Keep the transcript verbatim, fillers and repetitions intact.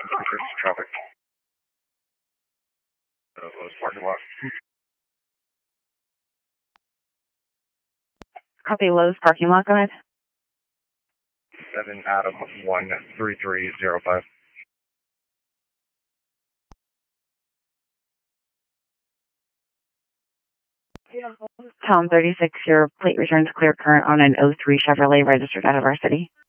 Increase traffic. Uh, Lowe's parking lot. Copy Lowe's parking lot, go ahead. seven Adam one three three zero five. Tom thirty-six, your plate returns clear current on an oh three Chevrolet registered out of our city.